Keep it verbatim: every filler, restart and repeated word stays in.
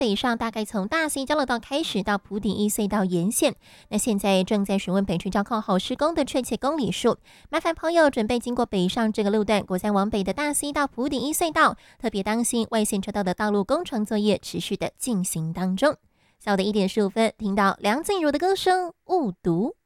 北上大概从大溪交流道开始到埔顶一隧道沿线。那现在正在询问北区交控后施工的确切公里数，麻烦朋友准备经过北上这个路段，国三往北的大溪到埔顶一隧道，特别当心外线车道的道路工程作业持续的进行当中。下午的一点十五分，听到梁静茹的歌声《误读》。